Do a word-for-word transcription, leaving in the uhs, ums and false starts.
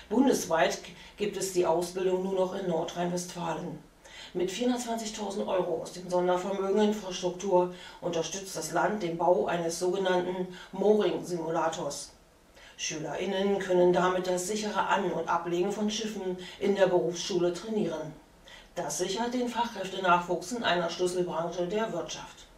Bundesweit gibt es die Ausbildung nur noch in Nordrhein-Westfalen. Mit vierhundertzwanzigtausend Euro aus dem Sondervermögen Infrastruktur unterstützt das Land den Bau eines sogenannten Mooring-Simulators. SchülerInnen können damit das sichere An- und Ablegen von Schiffen in der Berufsschule trainieren. Das sichert den Fachkräftenachwuchs in einer Schlüsselbranche der Wirtschaft.